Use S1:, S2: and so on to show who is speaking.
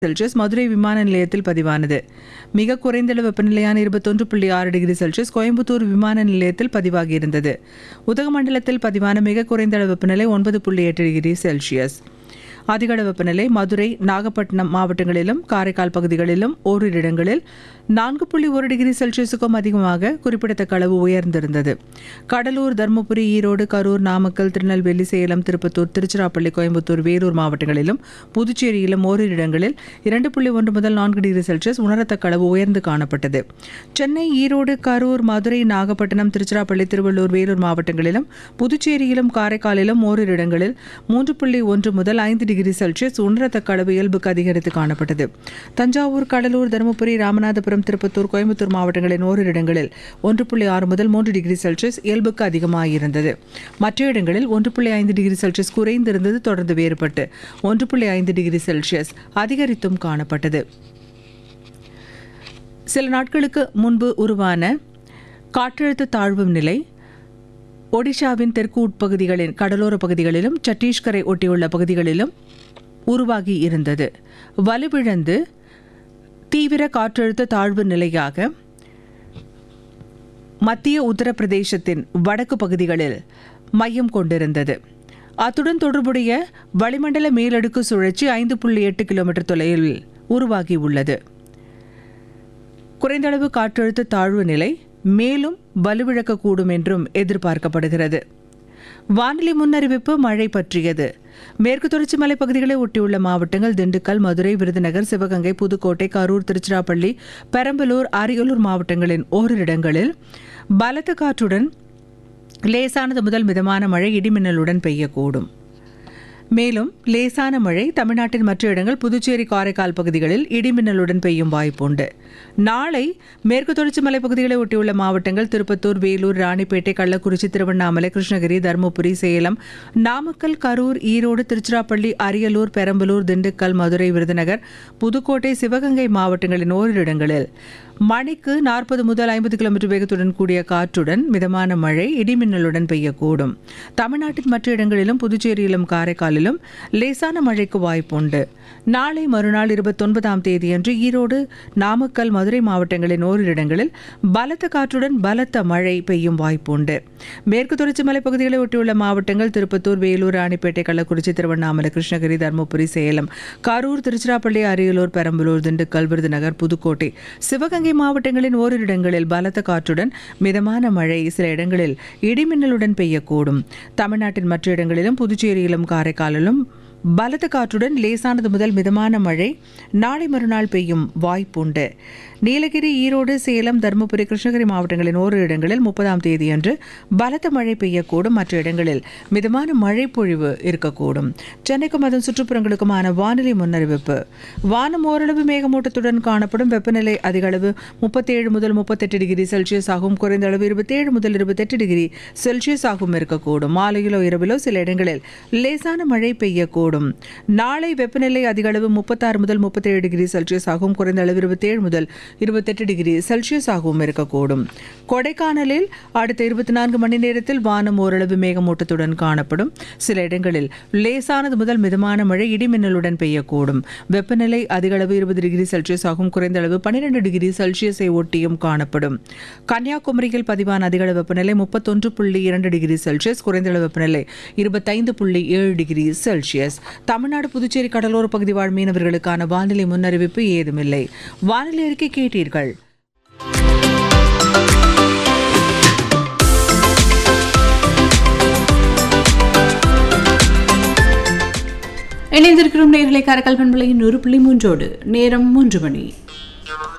S1: Celsius Madurai விமான நிலையத்தில் பதிவானது. மிக குறைந்த வெப்பநிலையான 21.6 டிகிரி செல்சியஸ் கோயம்புத்தூர் விமான நிலையத்தில் பதிவாகியிருந்தது. உதகமண்டலத்தில் பதிவான மிக குறைந்த வெப்பநிலை 9.8 டிகிரி செல்சியஸ். அதிகளவு வெப்பநிலை மதுரை, நாகப்பட்டினம் மாவட்டங்களிலும் காரைக்கால் பகுதிகளிலும் ஓரிரு இடங்களில் 4.1 டிகிரி செல்சியஸுக்கும் அதிகமாக குறிப்பிடத்தக்க அளவு உயர்ந்திருந்தது. கடலூர், தருமபுரி, ஈரோடு, கரூர், நாமக்கல், திருநெல்வேலி, சேலம், திருப்பத்தூர், திருச்சிராப்பள்ளி, கோயம்புத்தூர், வேலூர் மாவட்டங்களிலும் புதுச்சேரியிலும் ஓரிரு இடங்களில் 2.1 முதல் 4 டிகிரி செல்சியஸ் உணரத்தக்க அளவு உயர்ந்து காணப்பட்டது. சென்னை, ஈரோடு, கரூர், மதுரை, நாகப்பட்டினம், திருச்சிராப்பள்ளி, திருவள்ளூர், வேலூர் மாவட்டங்களிலும் புதுச்சேரியிலும் காரைக்காலிலும் ஓரிரு இடங்களில் 3.1 முதல் 5 டிகிரி செல்சியஸ் உணரத்தக்க அளவு இயல்புக்கு அதிகரித்து காணப்பட்டது. தஞ்சாவூர், கடலூர், தருமபுரி, ராமநாதபுரம், திருப்பத்தூர், கோயம்புத்தூர் மாவட்டங்களின் ஓரிரு இடங்களில் 1.6 முதல் 3 டிகிரி செல்சியஸ் இயல்புக்கு அதிகமாயிருந்தது. மற்ற இடங்களில் 1.5 டிகிரி செல்சியஸ் குறைந்திருந்தது தொடர்ந்து வேறுபட்டு 1.5 டிகிரி செல்சியஸ் அதிகரித்தும் காணப்பட்டது. சில நாட்களுக்கு முன்பு உருவான காற்றழுத்த தாழ்வு நிலை ஒடிஷாவின் தெற்கு உட்பகுதிகளின் கடலோர பகுதிகளிலும் சத்தீஸ்கரை ஒட்டியுள்ள பகுதிகளிலும் உருவாகி இருந்தது. வலுவிழந்து தீவிர காற்றழுத்த தாழ்வு நிலையாக மத்திய உத்தரப்பிரதேசத்தின் வடக்கு பகுதிகளில் மையம் கொண்டிருந்தது. அத்துடன் தொடர்புடைய வளிமண்டல மேலடுக்கு சுழற்சி 5.8 கிலோமீட்டர் தொலைவில் உருவாகி உள்ளது. குறைந்தளவு காற்றழுத்த தாழ்வு நிலை மேலும் வலுவிழக்கக்கூடும் என்றும் எதிர்பார்க்கப்படுகிறது. வானிலை முன்னறிவிப்பு மழை பற்றியது. மேற்கு தொடர்ச்சி மலைப்பகுதிகளை ஒட்டியுள்ள மாவட்டங்கள் திண்டுக்கல், மதுரை, விருதுநகர், சிவகங்கை, புதுக்கோட்டை, கரூர், திருச்சிராப்பள்ளி, பெரம்பலூர், அரியலூர் மாவட்டங்களின் ஓரிரு இடங்களில் பலத்த காற்றுடன் லேசானது முதல் மிதமான மழை இடிமின்னலுடன் பெய்யக்கூடும். மேலும் லேசான மழை தமிழ்நாட்டின் மற்ற இடங்கள் புதுச்சேரி, காரைக்கால் பகுதிகளில் இடிமின்னலுடன் பெய்யும் வாய்ப்புண்டு. நாளை மேற்கு தொடர்ச்சி மலைப்பகுதிகளை ஒட்டியுள்ள மாவட்டங்கள் திருப்பத்தூர், வேலூர், ராணிப்பேட்டை, கள்ளக்குறிச்சி, திருவண்ணாமலை, கிருஷ்ணகிரி, தருமபுரி, சேலம், நாமக்கல், கரூர், ஈரோடு, திருச்சிராப்பள்ளி, அரியலூர், பெரம்பலூர், திண்டுக்கல், மதுரை, விருதுநகர், புதுக்கோட்டை, சிவகங்கை மாவட்டங்களின் ஓரிரு இடங்களில் மணிக்கு 40 முதல் 50 கிலோமீட்டர் வேகத்துடன் கூடிய காற்றுடன் மிதமான மழை இடிமின்னலுடன் பெய்யக்கூடும். தமிழ்நாட்டின் மற்ற இடங்களிலும் புதுச்சேரியிலும் காரைக்காலிலும் லேசான மழைக்கு வாய்ப்புண்டு. நாளை மறுநாள் 29ஆம் தேதியன்று ஈரோடு, நாமக்கல், மதுரை மாவட்டங்களின் ஓரிரு இடங்களில் பலத்த காற்றுடன் பலத்த மழை பெய்யும் வாய்ப்புண்டு. மேற்கு தொடர்ச்சி மலைப்பகுதிகளை ஒட்டியுள்ள மாவட்டங்கள் திருப்பத்தூர், வேலூர், ராணிப்பேட்டை, கள்ளக்குறிச்சி, திருவண்ணாமலை, கிருஷ்ணகிரி, தருமபுரி, சேலம், கரூர், திருச்சிராப்பள்ளி, அரியலூர், பெரம்பலூர், திண்டுக்கல், விருதுநகர், புதுக்கோட்டை, சிவகங்கை மாவட்டங்களின் ஓரிரு இடங்களில் பலத்த காற்றுடன் மிதமான மழை, சில இடங்களில் இடிமின்னலுடன் பெய்யக்கூடும். தமிழ்நாட்டின் மற்ற இடங்களிலும் புதுச்சேரியிலும் காரைக்காலிலும் பலத்த காற்றுடன் லேசானது முதல் மிதமான மழை நாளை மறுநாள் பெய்யும் வாய்ப்புண்டு. நீலகிரி, ஈரோடு, சேலம், தருமபுரி, கிருஷ்ணகிரி மாவட்டங்களின் ஓரிரு இடங்களில் 30ஆம் தேதியன்று பலத்த மழை பெய்யக்கூடும். மற்ற இடங்களில் மிதமான மழை பொழிவு இருக்கக்கூடும். சென்னைக்கும் அதன் சுற்றுப்புறங்களுக்குமான வானிலை முன்னறிவிப்பு. வானம் ஓரளவு மேகமூட்டத்துடன் காணப்படும். வெப்பநிலை அதிக அளவு 37 முதல் 38 டிகிரி செல்சியஸ் ஆகும். குறைந்த அளவு 27 முதல் 28 டிகிரி செல்சியஸ் ஆகும் இருக்கக்கூடும். மாலையிலோ இரவிலோ சில இடங்களில் லேசான மழை பெய்யக்கூடும். நாளை வெப்பநிலை அதிக அளவு 36 முதல் 37 டிகிரி செல்சியஸ் ஆகும். குறைந்த அளவு 27 முதல் 28 டிகிரி செல்சியஸ் ஆகவும் இருக்கக்கூடும். கொடைக்கானலில் அடுத்த 24 மணி நேரத்தில் வானம் ஓரளவு மேகமூட்டத்துடன் காணப்படும். சில இடங்களில் லேசானது முதல் மிதமான மழை இடிமின்னலுடன் பெய்யக்கூடும். வெப்பநிலை அதிக அளவு 20 டிகிரி செல்சியஸ் ஆகும். குறைந்த அளவு 12 டிகிரி செல்சியஸை ஒட்டியும் காணப்படும். கன்னியாகுமரியில் பதிவான அதிக அளவு வெப்பநிலை 31.2 டிகிரி செல்சியஸ். குறைந்த அளவு வெப்பநிலை 25.7 டிகிரி செல்சியஸ். தமிழ்நாடு, புதுச்சேரி கடலோர பகுதி வாழ் மீனவர்களுக்கான வானிலை முன்னறிவிப்பு ஏதுமில்லை. வானிலை அறிக்கை கேட்டீர்கள்.
S2: இணைந்திருக்கிறோம் நேயர்களை காரைக்கால் பண்பலையின் 100.3 நேரம் 3 மணி.